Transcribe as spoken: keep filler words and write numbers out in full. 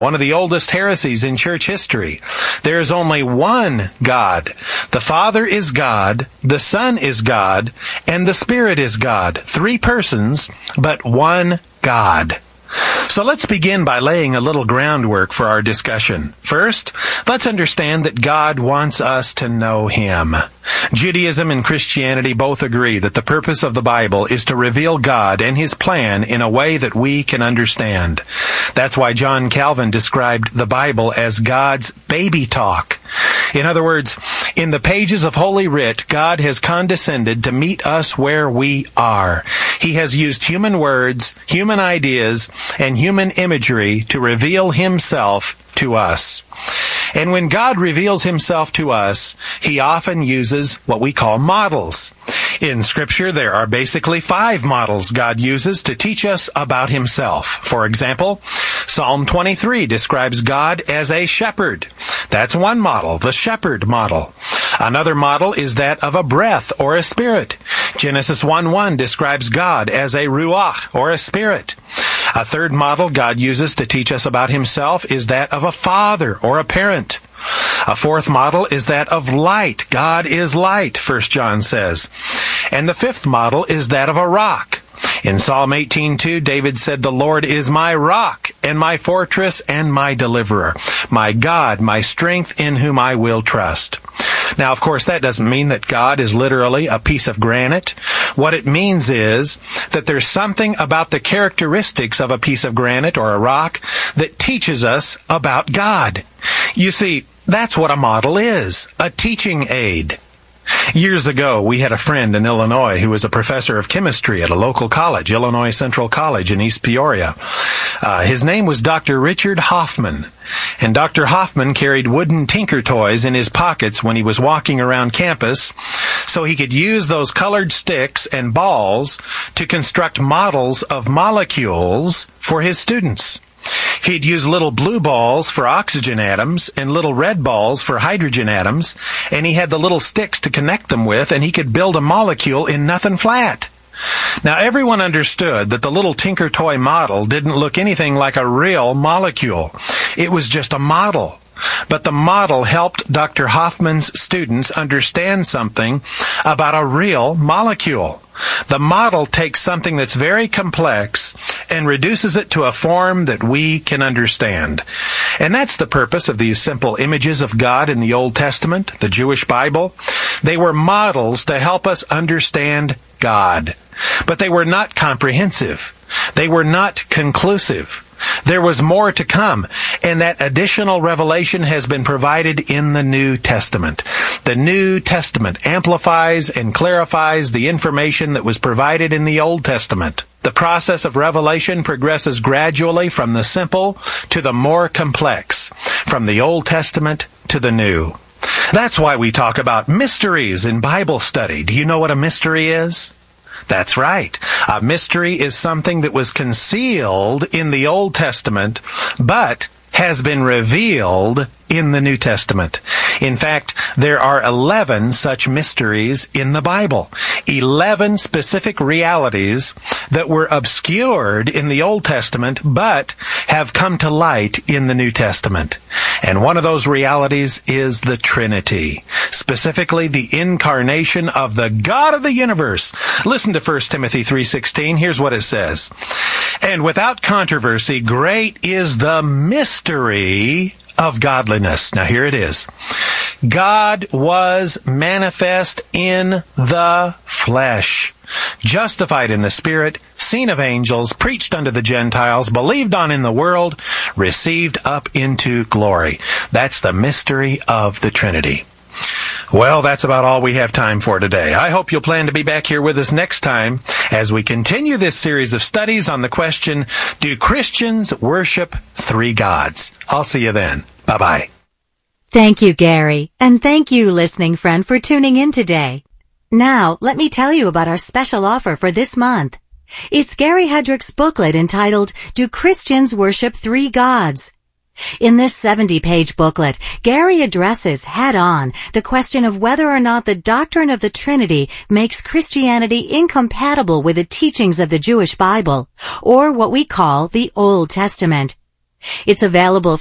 one of the oldest heresies in church history. There is only one God. The Father is God, the Son is God, and the Spirit is God. Three persons, but one God. So let's begin by laying a little groundwork for our discussion. First, let's understand that God wants us to know Him. Judaism and Christianity both agree that the purpose of the Bible is to reveal God and His plan in a way that we can understand. That's why John Calvin described the Bible as God's baby talk. In other words, in the pages of Holy Writ, God has condescended to meet us where we are. He has used human words, human ideas, and human imagery to reveal Himself to us. And when God reveals Himself to us, He often uses what we call models. In Scripture, there are basically five models God uses to teach us about Himself. For example, Psalm twenty-three describes God as a shepherd. That's one model, the shepherd model. Another model is that of a breath or a spirit. Genesis one one describes God as a ruach or a spirit. A third model God uses to teach us about Himself is that of a father or a parent. A fourth model is that of light. God is light, First John says. And the fifth model is that of a rock. In Psalm eighteen two, David said, "The Lord is my rock and my fortress and my deliverer, my God, my strength in whom I will trust." Now, of course, that doesn't mean that God is literally a piece of granite. What it means is that there's something about the characteristics of a piece of granite or a rock that teaches us about God. You see, that's what a model is, a teaching aid. Years ago, we had a friend in Illinois who was a professor of chemistry at a local college, Illinois Central College in East Peoria. Uh, his name was Doctor Richard Hoffman. And Doctor Hoffman carried wooden tinker toys in his pockets when he was walking around campus, so he could use those colored sticks and balls to construct models of molecules for his students. He'd use little blue balls for oxygen atoms and little red balls for hydrogen atoms, and he had the little sticks to connect them with, and he could build a molecule in nothing flat. Now, everyone understood that the little tinker toy model didn't look anything like a real molecule. It was just a model. But the model helped Doctor Hoffman's students understand something about a real molecule. The model takes something that's very complex and reduces it to a form that we can understand. And that's the purpose of these simple images of God in the Old Testament, the Jewish Bible. They were models to help us understand God. But they were not comprehensive. They were not conclusive. There was more to come, and that additional revelation has been provided in the New Testament. The New Testament amplifies and clarifies the information that was provided in the Old Testament. The process of revelation progresses gradually from the simple to the more complex, from the Old Testament to the New. That's why we talk about mysteries in Bible study. Do you know what a mystery is? That's right. A mystery is something that was concealed in the Old Testament, but has been revealed in the New Testament. In fact, there are eleven such mysteries in the Bible. eleven specific realities that were obscured in the Old Testament, but have come to light in the New Testament. And one of those realities is the Trinity, specifically the incarnation of the God of the universe. Listen to First Timothy three sixteen. Here's what it says. "And without controversy, great is the mystery of godliness." Now here it is. God was manifest in the flesh, justified in the Spirit, seen of angels, preached unto the Gentiles, believed on in the world, received up into glory. That's the mystery of the Trinity. Well, that's about all we have time for today. I hope you'll plan to be back here with us next time as we continue this series of studies on the question, do Christians worship three gods? I'll see you then. Bye-bye. Thank you, Gary. And thank you, listening friend, for tuning in today. Now, let me tell you about our special offer for this month. It's Gary Hedrick's booklet entitled, Do Christians Worship Three Gods? In this seventy-page booklet, Gary addresses head-on the question of whether or not the doctrine of the Trinity makes Christianity incompatible with the teachings of the Jewish Bible, or what we call the Old Testament. It's available